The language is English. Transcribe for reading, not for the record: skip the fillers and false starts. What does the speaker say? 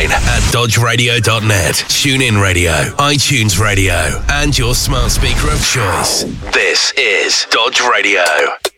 online at dodgeradio.net, TuneIn Radio, iTunes Radio, and your smart speaker of choice. This is Dodge Radio.